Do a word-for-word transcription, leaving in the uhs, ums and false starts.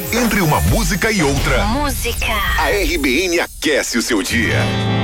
Entre uma música e outra, Música. a R B N aquece o seu dia.